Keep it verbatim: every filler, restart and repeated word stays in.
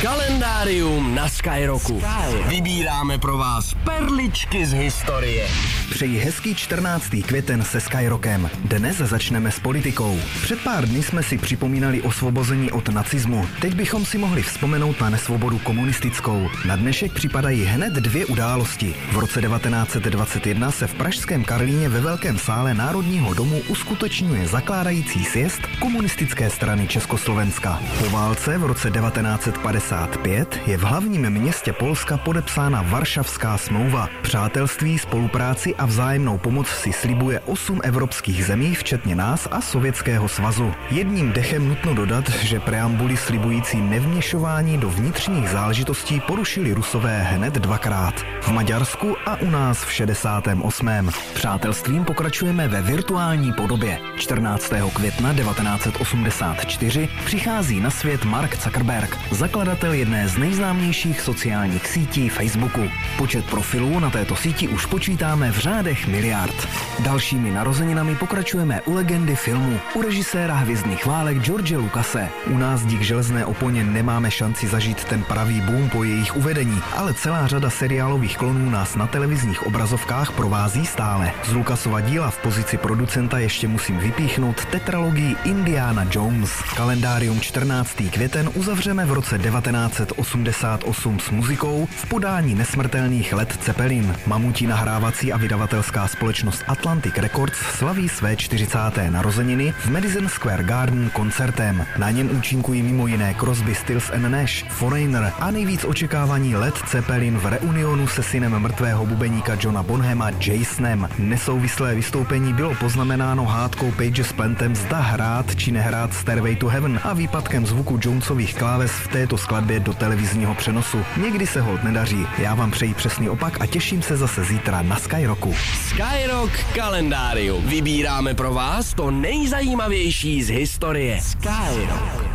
Kalendárium na Skyrocku. Vybíráme pro vás perličky z historie. Přeji hezký čtrnáctý květen se Skyrockem. Dnes začneme s politikou. Před pár dny jsme si připomínali osvobození od nacismu. Teď bychom si mohli vzpomenout na nesvobodu komunistickou. Na dnešek připadají hned dvě události. V roce devatenáct set dvacet jedna se v pražském Karlíně ve Velkém sále Národního domu uskutečňuje zakládající sjezd komunistické strany Československa. Po válce v roce devatenáct set padesát pět je v hlavním městě Polska podepsána Varšavská smlouva. Přátelství, spolupráci a vzájemnou pomoc si slibuje osm evropských zemí, včetně nás a Sovětského svazu. Jedním dechem nutno dodat, že preambuly slibující nevměšování do vnitřních záležitostí porušili Rusové hned dvakrát. V Maďarsku a u nás v šedesátém osmém Přátelstvím pokračujeme ve virtuální podobě. čtrnáctého května devatenáct set osmdesát čtyři přichází na svět Mark Zuckerberg, zakladatel jedné z nejznámějších sociálních sítí Facebooku. Počet profilů na této síti už počítáme v řádech miliard. Dalšími narozeninami pokračujeme u legendy filmu, u režiséra Hvězdných válek George Lucase. U nás dík železné oponě nemáme šanci zažít ten pravý boom po jejich uvedení, ale celá řada seriálových klonů nás na televizních obrazovkách provází stále. Z Lucasova díla v pozici producenta ještě musím vypíchnout tetralogii Indiana Jones. Kalendárium čtrnáctý květen uzavřeme v roce devatenáct set osmdesát osm s muzikou v podání nesmrtelných Led Zeppelin. Mamutí nahrávací a vydavatelská společnost Atlantic Records slaví své čtyřicáté narozeniny v Madison Square Garden koncertem. Na něm účinkují mimo jiné Crosby, Stills and Nash, Foreigner a nejvíc očekávaní Led Zeppelin v reunionu se synem mrtvého bubeníka Johna Bonhama Jasonem. Nesouvislé vystoupení bylo poznamenáno hádkou Page s Plantem, zda hrát či nehrát Stairway to Heaven a výpadkem zvuku Jonesových kláves v této skladbě do televizního přenosu. Někdy se holt nedaří. Já vám přeji přesný opak a těším se zase zítra na Skyrocku. Skyrock kalendárium. Vybíráme pro vás to nejzajímavější z historie. Skyrock.